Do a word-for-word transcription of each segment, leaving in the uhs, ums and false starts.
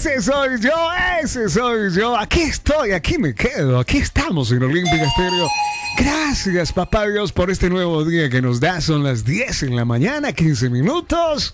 Ese soy yo, ese soy yo. Aquí estoy, aquí me quedo. Aquí estamos en Olímpica Estéreo. Gracias, papá Dios, por este nuevo día que nos da. Son las diez en la mañana, quince minutos.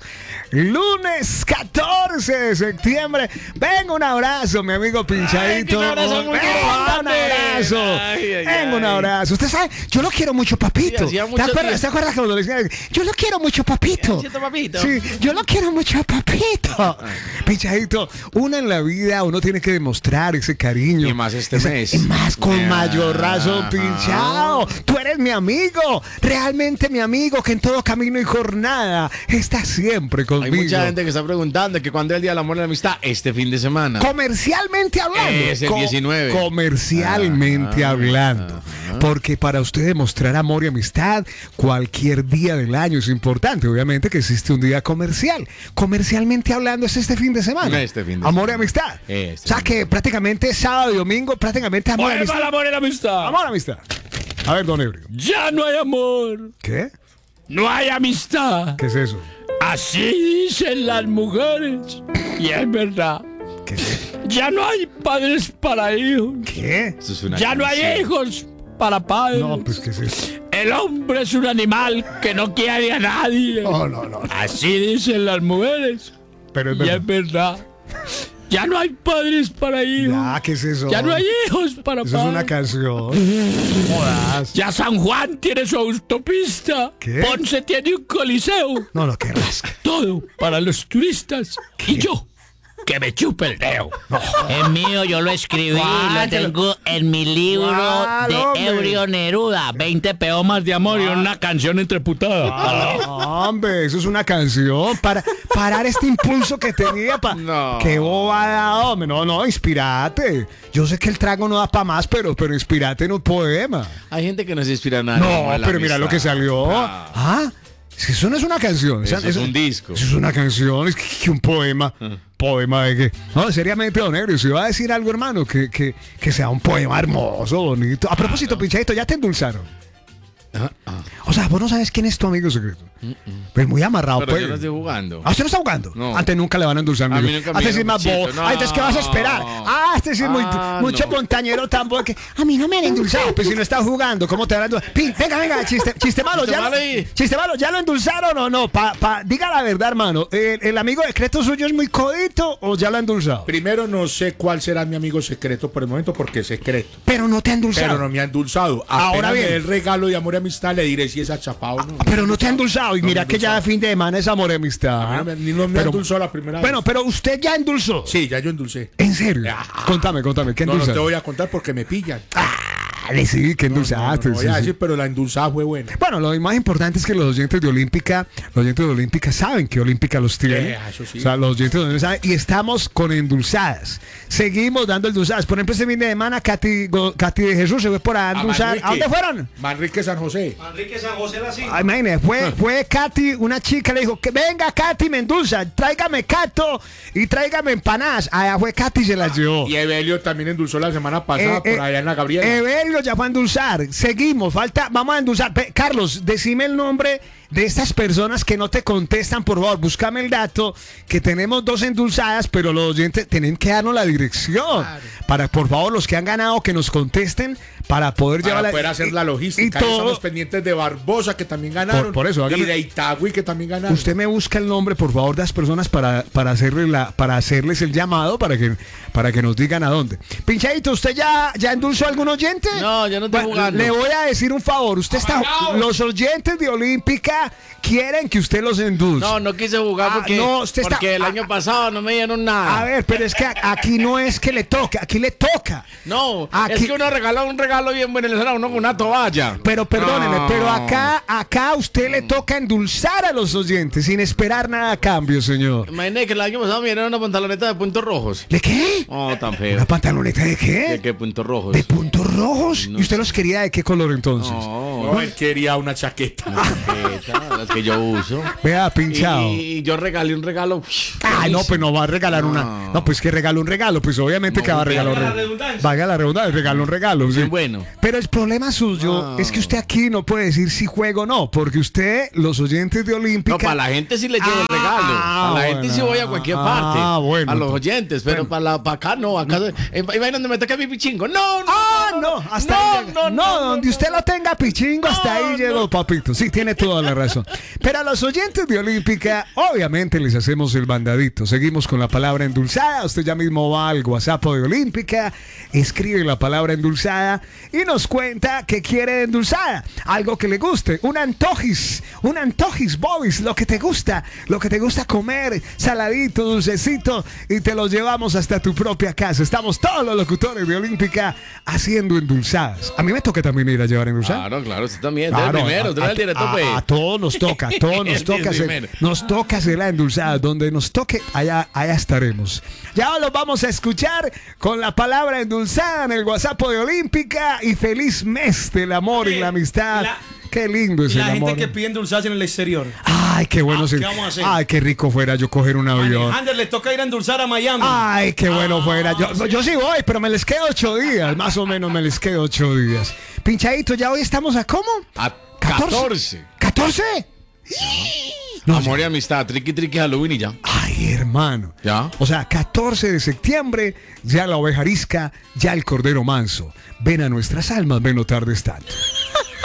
Lunes catorce de septiembre. Venga, un abrazo, mi amigo Pinchadito. Ay, un abrazo muy Venga, un abrazo. Ay, ay, Venga, un ay. abrazo. Usted sabe, yo lo quiero mucho, papito. Sí, hacía ¿Te muchos acuerdas, días. ¿Te acuerdas cuando le decían? Yo lo quiero mucho, papito. ¿Cierto, papito? Sí, yo lo quiero mucho, papito. Pinchadito, uno en la vida, uno tiene que demostrar ese cariño. Y más este Ese- mes. Y más con Ya. mayor razón, Pinchado. Tú eres mi amigo, realmente mi amigo, que en todo camino y jornada está siempre Hay conmigo. mucha gente que está preguntando que cuando es el Día del Amor y la Amistad, este fin de semana. Comercialmente hablando. Es el Co- diecinueve. Comercialmente Ajá, hablando. ajá. Porque para usted demostrar amor y amistad, cualquier día del año es importante. Obviamente que existe un día comercial. Comercialmente hablando es este fin de semana. Este fin de amor y semana. amistad. Este o sea fin de que semana. prácticamente sábado y domingo, prácticamente amor y ¡Vuelva amistad. el amor y la amistad! Amor y amistad. A ver, don Ebrio. Ya no hay amor, ¿Qué? no hay amistad. ¿Qué es eso? Así dicen las mujeres. Y es verdad. ¿Qué es eso? Ya no hay padres para hijos. ¿Qué? Eso es una Ya no hay canción. hijos para padres. No, pues ¿qué es eso? El hombre es un animal que no quiere a nadie. No, no, no. Así dicen las mujeres. Pero es Y verdad. es verdad. Ya no hay padres para hijos. Ya, ¿qué es eso? Ya no hay hijos para Eso es una padres. canción. Jodas. Ya San Juan tiene su autopista. ¿Qué? Ponce tiene un coliseo. No, no, qué rasca. Todo para los turistas. Y yo, que me chupe el dedo. Es mío, yo lo escribí, lo Guárdalo. tengo en mi libro Guárdalo, de hombre. Ebrio Neruda. veinte Peomas de amor y una canción entreputada. Ah, hombre, eso es una canción para parar este impulso que tenía para... No. Qué bobada, hombre. No, no, inspirate. Yo sé que el trago no da para más, pero, pero inspirate en un poema. Hay gente que no se inspira nada. No, pero mira lo que salió. Ah. Ah, si eso no es una canción. Eso esa- es eso- un disco. Eso es una canción, es que, que un poema. ¿Poema de qué? No, seriamente, don Ebrio, si va a decir algo, hermano, que, que, que sea un poema hermoso, bonito. A propósito, Pinchadito, ¿ya te endulzaron? O sea, vos no sabes quién es tu amigo secreto. Pues muy amarrado, Pero pues. yo no estoy jugando. ¿Ah, usted no está jugando? No. Antes nunca le van a endulzar. A amigo. mí nunca me Antes sí es dieron más bichito, bobo. no. Ah, entonces, ¿qué vas a esperar? Ah, este sí es muy, Ah, mucho no. montañero tampoco. Que a mí no me han endulzado. Pues si no está jugando, ¿cómo te van a endulzar? Pin, venga, venga, chiste, chiste malo. Chiste ya, malo ahí. chiste malo, ¿ya lo endulzaron o no? Pa, pa, diga la verdad, hermano. ¿El, el amigo secreto suyo es muy codito o ya lo ha endulzado? Primero no sé cuál será mi amigo secreto por el momento porque es secreto. Pero no te ha endulzado. Pero no me ha endulzado. Ahora Apenas me bien. dé el regalo de amor y amistad le diré si es achapado o no. Pero no te ha endulzado. Y No mira me ha que ya endulzado. fin de semana es amor y amistad. A mí no me, ni no me Pero- endulzó la primera Bueno, vez. pero usted ya endulzó. Sí, ya yo endulcé. ¿En serio? Ah. Contame, contame, ¿qué No, no endulzaste? te voy a contar porque me pillan. Dale, sí, ¿qué No, no, no, endulzaste? no voy Sí, a sí. decir, pero la endulzada fue buena. Bueno, lo más importante es que los oyentes de Olímpica, los oyentes de Olímpica saben que Olímpica los tiene. Eh, eso sí. O sea, los oyentes de Olímpica saben. Y estamos con endulzadas. Seguimos dando endulzadas. Por ejemplo, este fin de semana, Katy, Go- Katy de Jesús se fue por a endulzar. Manrique. ¿A dónde fueron? Manrique San José. Ay, imagínate, fue, fue Katy, una chica le dijo, que venga Katy, me endulza, tráigame cato y tráigame empanadas. Allá fue Katy y se las llevó. Y Evelio también endulzó la semana pasada Eh, por eh, allá en la Gabriela. Evelio ya fue a endulzar. Seguimos, falta, vamos a endulzar. Pe- Carlos, decime el nombre de estas personas que no te contestan, por favor. Búscame el dato, que tenemos dos endulzadas, pero los oyentes tienen que darnos la dirección. Para, por favor, los que han ganado, que nos contesten para poder para llevar poder hacer la y logística. Ahí todo. estamos pendientes de Barbosa, que también ganaron. Por- por eso, hágame- y de Itagüí, que también ganaron. Usted me busca el nombre, por favor, de las personas para, para, hacerle la, para hacerles el llamado para que, para que nos digan a dónde. Pinchadito, ¿usted ya, ya endulzó a algún oyente? No, yo no estoy Bueno, jugando. Le voy a decir un favor. Usted está. Los oyentes de Olímpica quieren que usted los endulce. No, no quise jugar Ah, porque, no, usted está- porque el ah, año pasado no me dieron nada. A ver, pero es que a- aquí no es que le toque, aquí le toca. No, Aquí- es que uno regaló un regalo bien bueno y le sale a uno con una toalla. Pero perdóneme, No. pero acá, acá a usted le toca endulzar a los oyentes sin esperar nada a cambio, señor. Imagínate que el año pasado me dieron una pantaloneta de puntos rojos. ¿De qué? Oh, tan feo. ¿Una pantaloneta de qué? ¿De qué puntos rojos? ¿De puntos rojos? No ¿Y usted los quería de qué color entonces? No, No, No, él quería una chaqueta. chaqueta, las que yo uso. Vea, pinchado. Y yo regalé un regalo. Ay, no, pues no va a regalar una. No, pues que regalo un regalo. Pues obviamente que va a regalar un regalo. Vaya la redundancia, regalo un regalo. Sí. Bien bueno. Pero el problema suyo No. es que usted aquí no puede decir si juego o no, porque usted, los oyentes de Olímpica. No, para la gente sí le llevo el regalo. Ah, Para la gente bueno. sí voy a cualquier parte. Ah, bueno. A los oyentes, pero para, la, para acá no. Acá, eh, ahí donde me toca mi pichingo. No, no. Ah, no, hasta no, ahí llega. no, no, no, donde no, usted lo tenga pichingo, hasta No, ahí llegó, no. papito. Sí, tiene toda la razón. Pero a los oyentes de Olímpica, obviamente les hacemos el bandadito. Seguimos con la palabra endulzada. Usted ya mismo va al WhatsApp de Olímpica, escribe la palabra endulzada y nos cuenta que quiere de endulzada. Algo que le guste, un antojis, un antojis, Bobis, lo que te gusta, lo que te gusta comer, saladito, dulcecito, y te los llevamos hasta tu propia casa. Estamos todos los locutores de Olímpica haciendo endulzadas. A mí me toca también ir a llevar endulzadas. Claro, claro, usted también. Claro, Claro, primero, a, usted es el a- director, a- pues. a todos nos toca, a todos nos El toca hacer, primero. nos toca hacer la endulzada, donde nos toque, allá, allá estaremos. Ya los vamos a escuchar con la palabra endulzada en el WhatsApp de Olímpica y feliz mes del amor y la amistad. La- Qué lindo es Y el la gente amor. que pide endulzarse en el exterior. Ay, qué bueno. Ah, ser- ¿qué vamos a hacer? Ay, qué rico fuera yo coger un avión. Alexander, le toca ir a endulzar a Miami. Ay, qué bueno Ah, fuera. Yo, sí. yo sí voy, pero me les quedo ocho días. Más o menos me les quedo ocho días. Pinchadito, ya hoy estamos a ¿cómo? A catorce. ¿catorce? No, Amor y amistad, triqui triqui Halloween y ya. Ay, hermano. ¿Ya? O sea, catorce de septiembre, ya la oveja arisca, ya el cordero manso. Ven a nuestras almas, ven no tardes tanto.